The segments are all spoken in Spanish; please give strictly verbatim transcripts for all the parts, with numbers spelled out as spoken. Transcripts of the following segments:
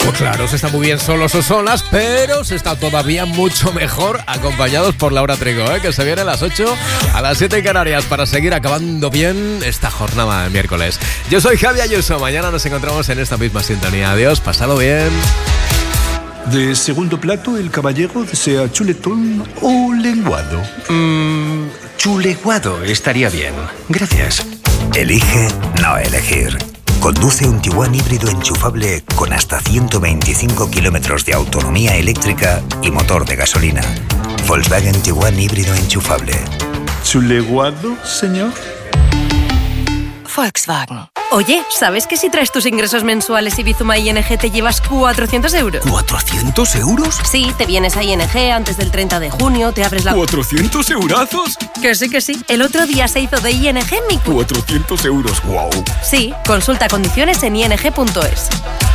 Pues claro, se está muy bien solos o solas, pero se está todavía mucho mejor acompañados por Laura Trigo, ¿eh? Que se viene a las ocho, a las siete en Canarias, para seguir acabando bien esta jornada de miércoles. Yo soy Javi Ayuso, mañana nos encontramos en esta misma sintonía. Adiós, pasado bien. De segundo plato, el caballero desea chuletón o lenguado. Mmm, chuleguado estaría bien. Gracias. Elige no elegir. Conduce un Tiguan híbrido enchufable con hasta ciento veinticinco kilómetros de autonomía eléctrica y motor de gasolina. Volkswagen Tiguan híbrido enchufable. ¿Chuleguado, señor? Volkswagen. Oye, ¿sabes que si traes tus ingresos mensuales y Bizuma I N G te llevas cuatrocientos euros? ¿cuatrocientos euros? Sí, te vienes a I N G antes del treinta de junio, te abres la... ¿cuatrocientos eurazos? Que sí, que sí. El otro día se hizo de I N G mi... cuatrocientos euros, wow. Sí, consulta condiciones en i n g punto es.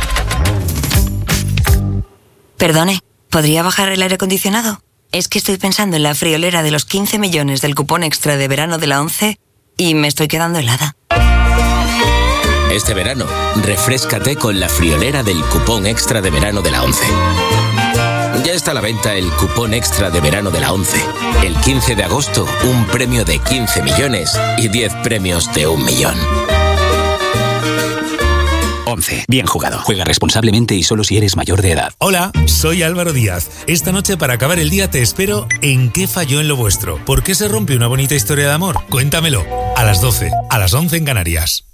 Perdone, ¿podría bajar el aire acondicionado? Es que estoy pensando en la friolera de los quince millones del cupón extra de verano de la ONCE y me estoy quedando helada. Este verano, refréscate con la friolera del cupón extra de verano de la ONCE. Ya está a la venta el cupón extra de verano de la ONCE. El quince de agosto, un premio de quince millones y diez premios de un millón. ONCE. Bien jugado. Juega responsablemente y solo si eres mayor de edad. Hola, soy Álvaro Díaz. Esta noche para acabar el día te espero en ¿Qué falló en lo vuestro? ¿Por qué se rompe una bonita historia de amor? Cuéntamelo. A las doce, a las once en Canarias.